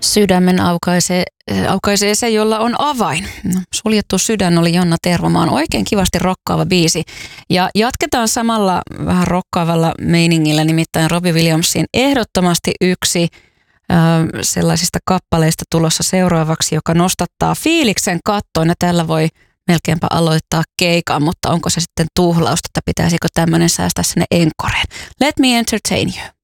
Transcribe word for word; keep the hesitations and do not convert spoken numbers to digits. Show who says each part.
Speaker 1: Sydämen aukaisee, aukaisee se, jolla on avain. No, suljettu sydän oli Jonna Tervomaan oikein kivasti rokkaava biisi. Ja jatketaan samalla vähän rokkaavalla meiningillä, nimittäin Robbie Williamsin ehdottomasti yksi äh, sellaisista kappaleista tulossa seuraavaksi, joka nostattaa fiiliksen kattoon, ja tällä voi melkeinpä aloittaa keikan, mutta onko se sitten tuhlausta, että pitäisikö tämmöinen säästää sinne enkoreen? Let me entertain you.